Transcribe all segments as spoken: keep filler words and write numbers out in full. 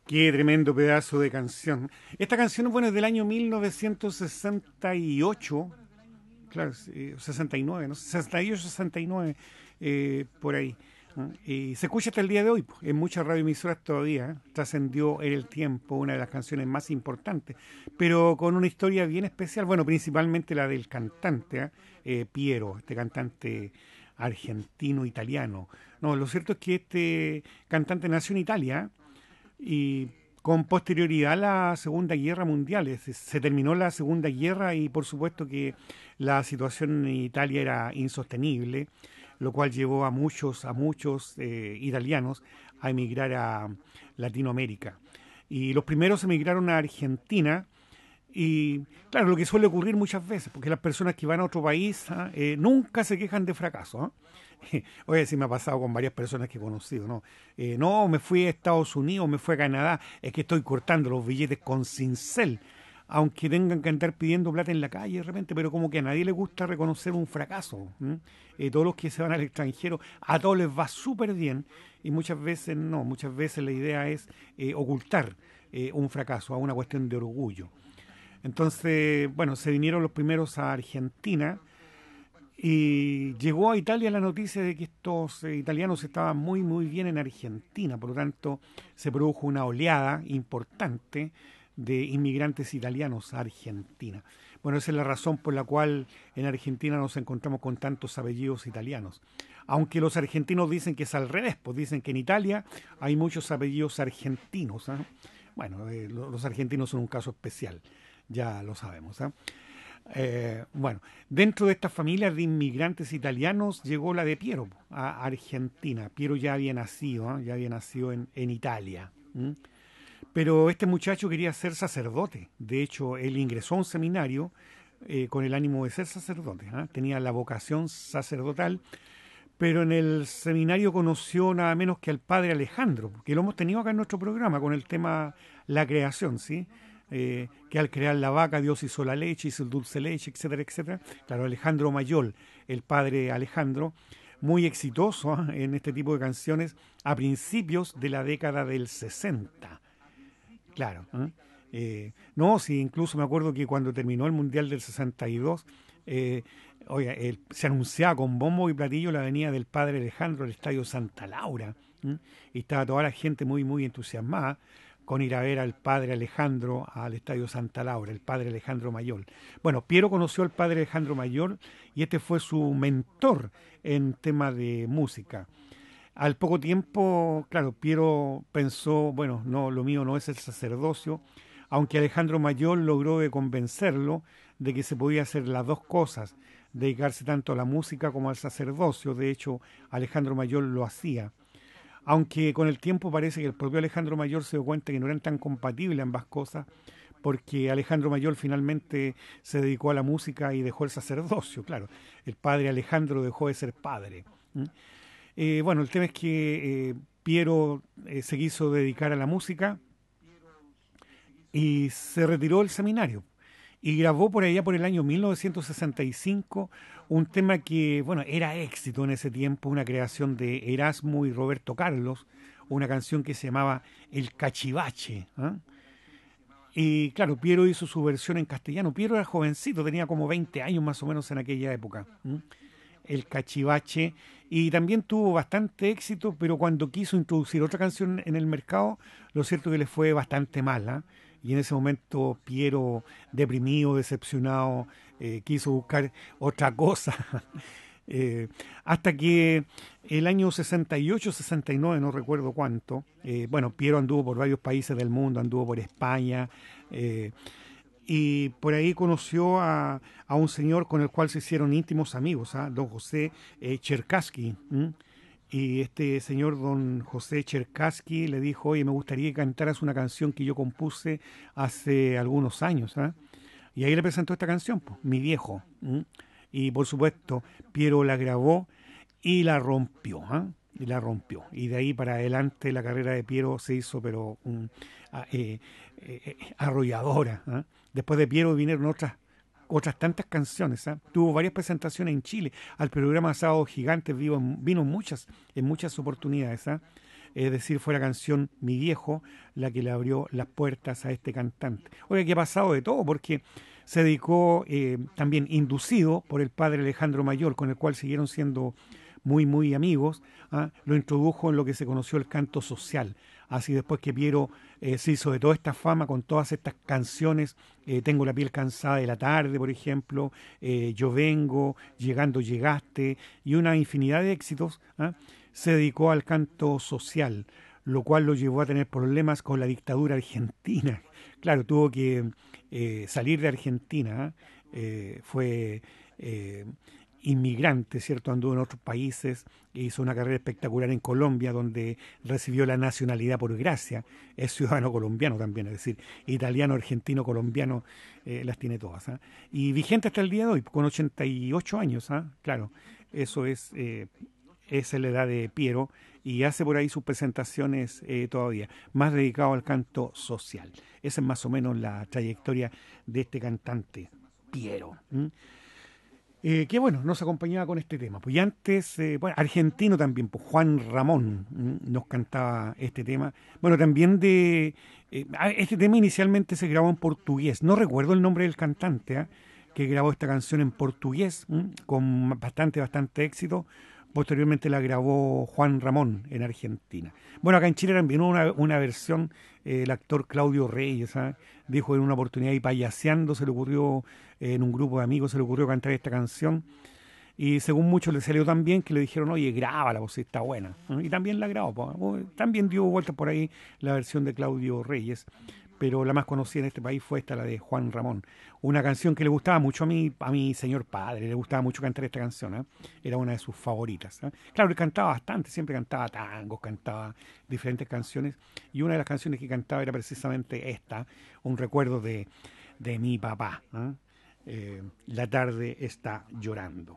Qué tremendo pedazo de canción. Esta canción, bueno, es del año mil novecientos sesenta y ocho, claro, eh, sesenta y nueve, ¿no? sesenta y ocho, sesenta y nueve, eh, por ahí. ¿No? Y se escucha hasta el día de hoy, pues, en muchas radioemisoras todavía. ¿Eh? Trascendió en el tiempo, una de las canciones más importantes, pero con una historia bien especial, bueno, principalmente la del cantante, ¿eh? Eh, Piero, este cantante argentino-italiano. No, lo cierto es que este cantante nació en Italia, ¿eh? Y con posterioridad a la Segunda Guerra Mundial. Es- Se terminó la Segunda Guerra y por supuesto que la situación en Italia era insostenible, lo cual llevó a muchos, a muchos eh, italianos a emigrar a Latinoamérica. Y los primeros emigraron a Argentina y claro, lo que suele ocurrir muchas veces, porque las personas que van a otro país, ¿ah? eh, nunca se quejan de fracaso. ¿Ah? Oye, sí me ha pasado con varias personas que he conocido, ¿no? Eh, no, me fui a Estados Unidos, me fui a Canadá, es que estoy cortando los billetes con cincel, aunque tengan que andar pidiendo plata en la calle de repente, pero como que a nadie le gusta reconocer un fracaso. ¿M? Eh, todos los que se van al extranjero, a todos les va súper bien y muchas veces no, muchas veces la idea es eh, ocultar eh, un fracaso a una cuestión de orgullo. Entonces, bueno, se vinieron los primeros a Argentina y llegó a Italia la noticia de que estos eh, italianos estaban muy, muy bien en Argentina. Por lo tanto, se produjo una oleada importante de inmigrantes italianos a Argentina. Bueno, esa es la razón por la cual en Argentina nos encontramos con tantos apellidos italianos. Aunque los argentinos dicen que es al revés, pues dicen que en Italia hay muchos apellidos argentinos. ¿Ah? Bueno, eh, lo- los argentinos son un caso especial, ya lo sabemos. ¿Ah? Eh, bueno, dentro de estas familias de inmigrantes italianos llegó la de Piero a Argentina. Piero ya había nacido, ¿eh? Ya había nacido en, en Italia. ¿M? Pero este muchacho quería ser sacerdote. De hecho, él ingresó a un seminario eh, con el ánimo de ser sacerdote. ¿Eh? Tenía la vocación sacerdotal, pero en el seminario conoció nada menos que al padre Alejandro, que lo hemos tenido acá en nuestro programa con el tema la creación, ¿sí? Eh, que al crear la vaca Dios hizo la leche, hizo el dulce leche, etcétera, etcétera. Claro, Alejandro Mayol, el padre Alejandro, muy exitoso ¿eh? en este tipo de canciones a principios de la década del sesenta. Claro. ¿Eh? Eh, no, sí, incluso me acuerdo que cuando terminó el Mundial del sesenta y dos, eh, oye, el- se anunciaba con bombo y platillo la venida del padre Alejandro al Estadio Santa Laura. ¿M? Y estaba toda la gente muy, muy entusiasmada con ir a ver al padre Alejandro al Estadio Santa Laura, el padre Alejandro Mayol. Bueno, Piero conoció al padre Alejandro Mayol y este fue su mentor en tema de música. Al poco tiempo, claro, Piero pensó, bueno, no, lo mío no es el sacerdocio, aunque Alejandro Mayor logró de convencerlo de que se podía hacer las dos cosas, dedicarse tanto a la música como al sacerdocio. De hecho, Alejandro Mayor lo hacía. Aunque con el tiempo parece que el propio Alejandro Mayor se dio cuenta que no eran tan compatibles ambas cosas, porque Alejandro Mayor finalmente se dedicó a la música y dejó el sacerdocio, claro. El padre Alejandro dejó de ser padre. ¿M? Eh, bueno, el tema es que eh, Piero eh, se quiso dedicar a la música y se retiró del seminario y grabó por allá por el año mil novecientos sesenta y cinco un tema que, bueno, era éxito en ese tiempo, una creación de Erasmo y Roberto Carlos, una canción que se llamaba El Cachivache. ¿Ah? Y claro, Piero hizo su versión en castellano. Piero era jovencito, tenía como veinte años más o menos en aquella época. ¿M? El Cachivache, y también tuvo bastante éxito, pero cuando quiso introducir otra canción en el mercado, lo cierto es que le fue bastante mal. ¿Ah? Y en ese momento Piero, deprimido, decepcionado, eh, quiso buscar otra cosa. Eh, hasta que el año sesenta y ocho, sesenta y nueve, no recuerdo cuánto, eh, bueno, Piero anduvo por varios países del mundo, anduvo por España, eh, y por ahí conoció a, a un señor con el cual se hicieron íntimos amigos, ¿ah? Don José eh, Cherkassky. ¿M? Y este señor, don José Cherkassky, le dijo, oye, me gustaría que cantaras una canción que yo compuse hace algunos años. ¿Ah? Y ahí le presentó esta canción, pues, Mi Viejo. ¿M? Y por supuesto, Piero la grabó y la rompió. ¿Ah? Y la rompió. Y de ahí para adelante la carrera de Piero se hizo, pero um, a- eh, eh, eh, arrolladora. ¿Ah? Después de Piero vinieron otras otras tantas canciones. ¿Ah? Tuvo varias presentaciones en Chile. Al programa Sábado Gigantes vino, vino muchas, en muchas oportunidades. ¿Ah? es decir, fue la canción Mi Viejo la que le abrió las puertas a este cantante. Oye, que ha pasado de todo, porque se dedicó eh, también inducido por el padre Alejandro Mayor, con el cual siguieron siendo muy, muy amigos, ¿ah? Lo introdujo en lo que se conoció el canto social. Así después que Piero eh, se hizo de toda esta fama con todas estas canciones, eh, Tengo la piel cansada de la tarde, por ejemplo, eh, Yo vengo, Llegando llegaste, y una infinidad de éxitos, ¿ah? Se dedicó al canto social, lo cual lo llevó a tener problemas con la dictadura argentina. Claro, tuvo que eh, salir de Argentina, ¿ah? eh, fue... Eh, inmigrante, ¿cierto? Anduvo en otros países, hizo una carrera espectacular en Colombia, donde recibió la nacionalidad por gracia. Es ciudadano colombiano también, es decir, italiano, argentino, colombiano, eh, las tiene todas. ¿Ah? Y vigente hasta el día de hoy, con ochenta y ocho años, ¿ah? Claro, eso es, eh, esa es la edad de Piero, y hace por ahí sus presentaciones eh, todavía, más dedicado al canto social. Esa es más o menos la trayectoria de este cantante, Piero. ¿Mm? Eh, que bueno, nos acompañaba con este tema. Pues y antes, eh, bueno, argentino también, pues Juan Ramón mm, nos cantaba este tema. Bueno, también de... eh, ah, este tema inicialmente se grabó en portugués. No recuerdo el nombre del cantante, ¿ah? Que grabó esta canción en portugués, mm, con bastante, bastante éxito. Posteriormente la grabó Juan Ramón en Argentina. Bueno, acá en Chile también hubo una, una versión, eh, el actor Claudio Reyes, ¿ah? Dijo en una oportunidad y payaseando, se le ocurrió, eh, en un grupo de amigos, se le ocurrió cantar esta canción. Y según muchos le salió tan bien que le dijeron, oye, grábala, pues si está buena. ¿No? Y también la grabó. Pues. También dio vueltas por ahí la versión de Claudio Reyes. Pero la más conocida en este país fue esta, la de Juan Ramón. Una canción que le gustaba mucho a mi, a mi señor padre, le gustaba mucho cantar esta canción, ¿eh? Era una de sus favoritas. ¿Eh? Claro, él cantaba bastante, siempre cantaba tangos, cantaba diferentes canciones, y una de las canciones que cantaba era precisamente esta, un recuerdo de, de mi papá. ¿Eh? Eh, la tarde está llorando.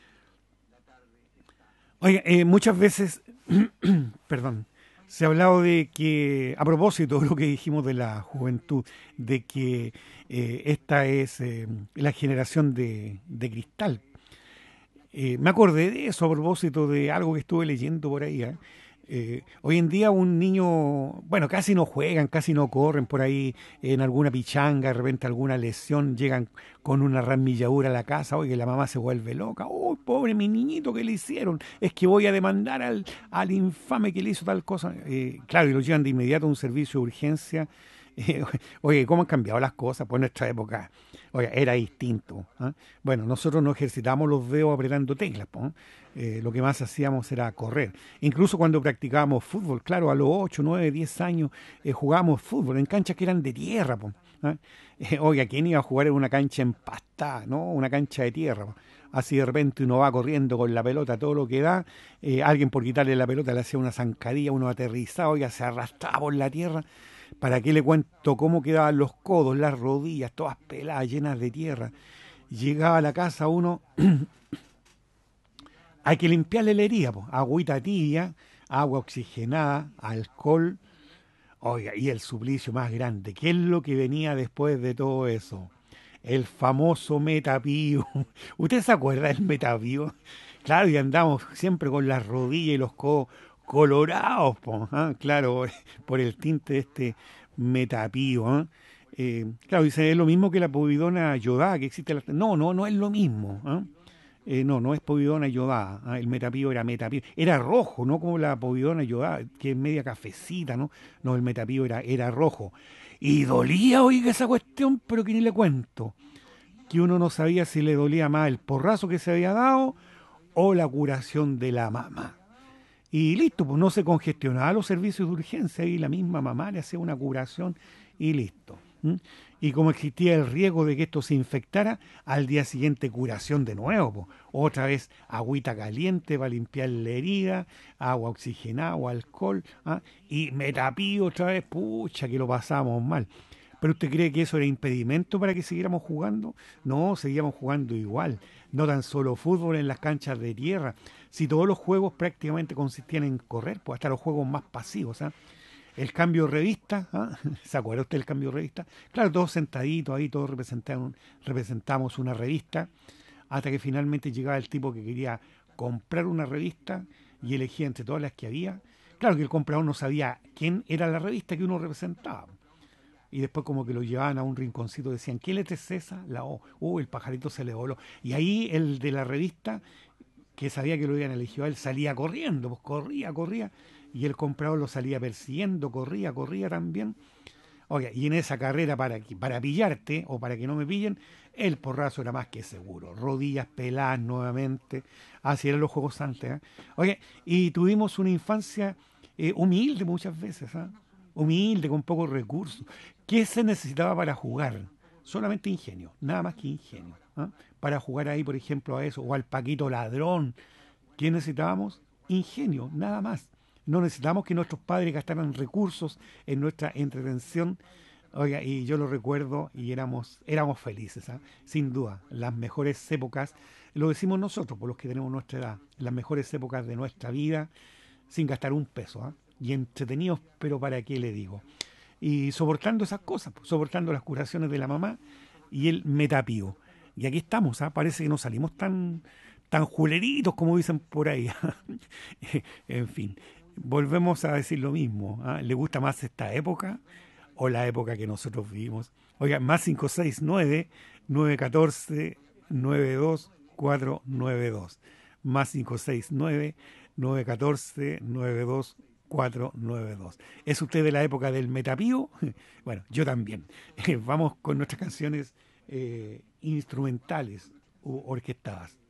Oye, eh, muchas veces, perdón, se ha hablado de que, a propósito de lo que dijimos de la juventud, de que eh, esta es eh, la generación de, de cristal. Eh, me acordé de eso a propósito de algo que estuve leyendo por ahí. ¿eh? Eh, hoy en día un niño, bueno, casi no juegan, casi no corren por ahí en alguna pichanga, de repente alguna lesión, llegan con una ramilladura a la casa, oye, la mamá se vuelve loca, oh, pobre mi niñito, ¿qué le hicieron? Es que voy a demandar al, al infame que le hizo tal cosa. Eh, claro, y lo llevan de inmediato a un servicio de urgencia. Eh, oye, ¿cómo han cambiado las cosas? Pues en nuestra época, oye, era distinto. ¿eh? Bueno, nosotros no ejercitamos los dedos apretando teclas, pues, ¿eh? Eh, lo que más hacíamos era correr. Incluso cuando practicábamos fútbol, claro, a los ocho, nueve, diez años eh, jugábamos fútbol en canchas que eran de tierra. Pues, ¿eh? Eh, oiga, ¿quién iba a jugar en una cancha empastada, ¿no? Una cancha de tierra. Pues. Así de repente uno va corriendo con la pelota todo lo que da, eh, alguien por quitarle la pelota le hacía una zancadilla, uno aterrizaba, ya se arrastraba por la tierra. ¿Para qué le cuento cómo quedaban los codos, las rodillas, todas peladas, llenas de tierra? Llegaba a la casa uno, hay que limpiarle la herida, pues. Agüita tibia, agua oxigenada, alcohol. Oiga, y el suplicio más grande, ¿qué es lo que venía después de todo eso? El famoso Metapío. ¿Usted se acuerda del Metapío? Claro, y andamos siempre con las rodillas y los codos colorados, po, ¿eh? Claro, por el tinte de este Metapío. ¿eh? Eh, claro, dice, es lo mismo que la povidona yodada que existe. La... No, no, no es lo mismo. ¿eh? Eh, no, no es povidona yodada. ¿eh? El Metapío era Metapío. Era rojo, no como la povidona yodada, que es media cafecita, ¿no? No, el Metapío era, era rojo. Y dolía, oiga, esa cuestión, pero que ni le cuento. Que uno no sabía si le dolía más el porrazo que se había dado o la curación de la mamá. Y listo, pues no se congestionaba los servicios de urgencia y la misma mamá le hacía una curación y listo. ¿Mm? Y como existía el riesgo de que esto se infectara, al día siguiente curación de nuevo. Pues. Otra vez agüita caliente para limpiar la herida, agua oxigenada o alcohol, ¿ah? Y Metapío otra vez, pucha, que lo pasábamos mal. ¿Pero usted cree que eso era impedimento para que siguiéramos jugando? No, seguíamos jugando igual. No tan solo fútbol en las canchas de tierra. Si todos los juegos prácticamente consistían en correr, pues hasta los juegos más pasivos. ¿eh? El cambio de revista, ¿eh? ¿Se acuerda usted del cambio de revista? Claro, todos sentaditos ahí, todos representamos, representamos una revista, hasta que finalmente llegaba el tipo que quería comprar una revista y elegía entre todas las que había. Claro que el comprador no sabía quién era la revista que uno representaba. Y después como que lo llevaban a un rinconcito, decían, ¿qué letra es esa? La O. Oh, el pajarito se le voló. Y ahí el de la revista, que sabía que lo habían elegido a él, salía corriendo, pues corría, corría. Y el comprador lo salía persiguiendo, corría, corría también. Oye, y en esa carrera para, que- para pillarte o para que no me pillen, el porrazo era más que seguro. Rodillas peladas nuevamente. Así eran los juegos antes. ¿Eh? Oye, y tuvimos una infancia eh, humilde muchas veces. ¿Ah? Humilde, con pocos recursos. ¿Qué se necesitaba para jugar? Solamente ingenio, nada más que ingenio. ¿Ah? Para jugar ahí, por ejemplo, a eso, o al Paquito Ladrón. ¿Qué necesitábamos? Ingenio, nada más. No necesitamos que nuestros padres gastaran recursos en nuestra entretención. Oiga, y yo lo recuerdo y éramos, éramos felices, ¿ah? Sin duda, las mejores épocas, lo decimos nosotros, por los que tenemos nuestra edad, las mejores épocas de nuestra vida, sin gastar un peso, ¿ah? Y entretenidos, pero ¿para qué le digo? Y soportando esas cosas, pues, soportando las curaciones de la mamá y el metapío. Y aquí estamos, ¿ah? Parece que no salimos tan, tan juleritos como dicen por ahí. En fin, volvemos a decir lo mismo. ¿Ah? ¿Le gusta más esta época o la época que nosotros vivimos? Oiga, más cinco seis nueve, nueve uno cuatro, nueve dos cuatro nueve dos. Más cinco seis nueve, nueve uno cuatro, nueve dos cuatro nueve dos. ¿Es usted de la época del metapío? Bueno, yo también. Vamos con nuestras canciones eh, instrumentales u orquestadas.